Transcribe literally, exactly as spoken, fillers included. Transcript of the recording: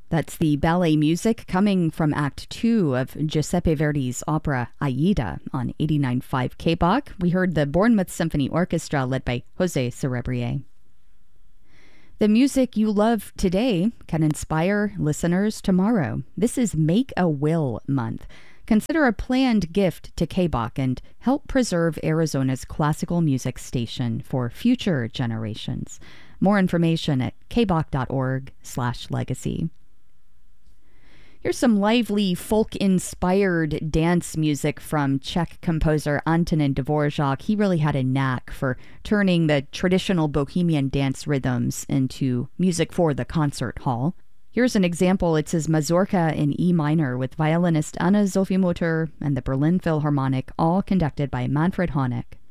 That's the ballet music coming from Act two of Giuseppe Verdi's opera Aida on eighty-nine point five K B O C. We heard the Bournemouth Symphony Orchestra led by Jose Cerebrier. The music you love today can inspire listeners tomorrow. This is Make a Will Month. Consider a planned gift to K B O C and help preserve Arizona's classical music station for future generations. More information at kboc.org slash legacy. Here's some lively folk-inspired dance music from Czech composer Antonin Dvorak. He really had a knack for turning the traditional bohemian dance rhythms into music for the concert hall. Here's an example. It's his Mazurka in E minor with violinist Anna Sophie Mutter and the Berlin Philharmonic, all conducted by Manfred Honeck.